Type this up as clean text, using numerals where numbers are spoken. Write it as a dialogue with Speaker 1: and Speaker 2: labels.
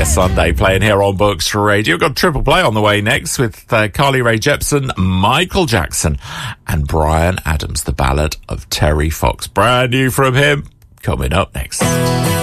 Speaker 1: Sunday playing here on Books Radio. We've got Triple Play on the way next with Carly Rae Jepsen, Michael Jackson and Bryan Adams, the ballad of Terry Fox. Brand new from him coming up next.